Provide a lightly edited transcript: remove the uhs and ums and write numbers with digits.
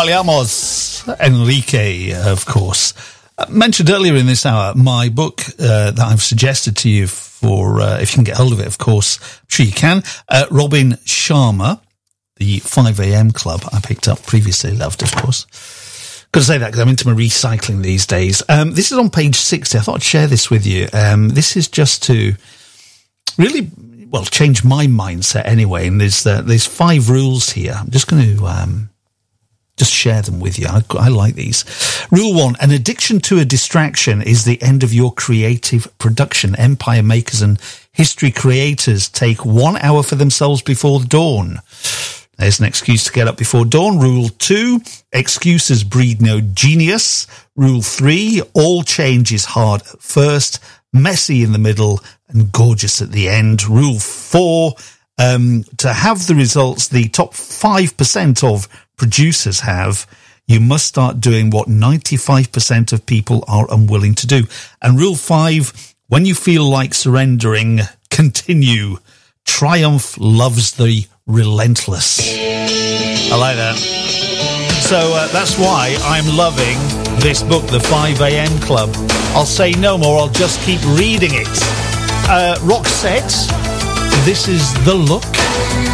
Parliamos, Enrique, of course. Mentioned earlier in this hour, my book that I've suggested to you for, if you can get hold of it, of course, I'm sure you can. Robin Sharma, the 5am Club, I picked up previously, loved, of course. Got to say that because I'm into my recycling these days. This is on page 60. I thought I'd share this with you. This is just to really, well, change my mindset anyway. And there's 5 rules here. I'm just going to just share them with you. I like these. Rule 1, an addiction to a distraction is the end of your creative production. Empire makers and history creators take 1 hour for themselves before dawn. There's an excuse to get up before dawn. Rule 2, excuses breed no genius. Rule 3, all change is hard at first, messy in the middle, and gorgeous at the end. Rule 4, to have the results the top 5% of producers have, you must start doing what 95% of people are unwilling to do. And rule 5, when you feel like surrendering, continue. Triumph loves the relentless. I like that. So that's why I'm loving this book, The 5am Club. I'll say no more, I'll just keep reading it. Roxette, this is The Look.